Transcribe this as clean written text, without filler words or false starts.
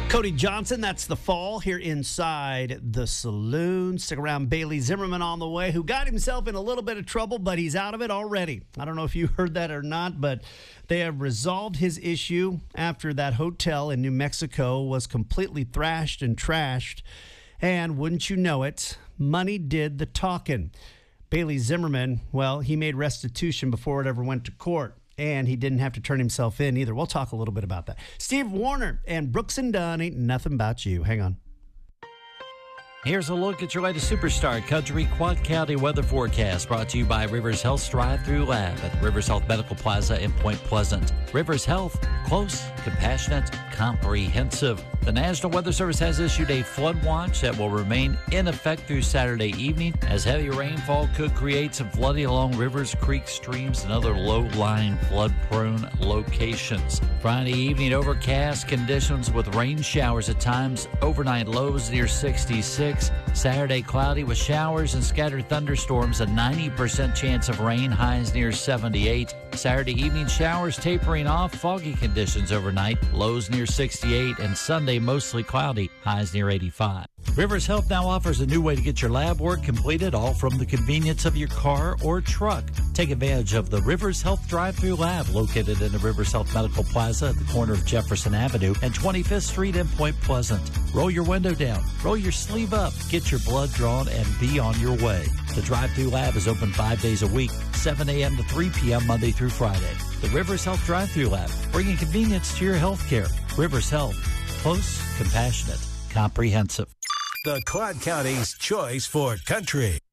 Cody Johnson, that's The Fall here inside the saloon. Stick around. Bailey Zimmerman on the way, who got himself in a little bit of trouble, but he's out of it already. I don't know if you heard that or not, but they have resolved his issue after that hotel in New Mexico was completely thrashed and trashed. And wouldn't you know it, money did the talking. Bailey Zimmerman, well, he made restitution before it ever went to court. And he didn't have to turn himself in either. We'll talk a little bit about that. Steve Warner and Brooks and Dunn, ain't nothing about you. Hang on. Here's a look at your latest Superstar Country Quad County weather forecast, brought to you by Rivers Health Drive-Thru Lab at Rivers Health Medical Plaza in Point Pleasant. Rivers Health, close, compassionate, comprehensive. The National Weather Service has issued a flood watch that will remain in effect through Saturday evening, as heavy rainfall could create some flooding along rivers, creeks, streams, and other low-lying flood-prone locations. Friday evening, overcast conditions with rain showers at times, overnight lows near 66. Saturday, cloudy with showers and scattered thunderstorms, a 90% chance of rain, highs near 78. Saturday evening, showers tapering off, foggy conditions overnight, lows near 68, and Sunday mostly cloudy, highs near 85. Rivers Health now offers a new way to get your lab work completed, all from the convenience of your car or truck. Take advantage of the Rivers Health Drive-Thru Lab, located in the Rivers Health Medical Plaza at the corner of Jefferson Avenue and 25th Street in Point Pleasant. Roll your window down, roll your sleeve up, get your blood drawn, and be on your way. The Drive-Thru Lab is open 5 days a week, 7 a.m. to 3 p.m. Monday through Friday. The Rivers Health Drive-Thru Lab, bringing convenience to your health care. Rivers Health, close, compassionate, comprehensive. The Quad County's choice for country.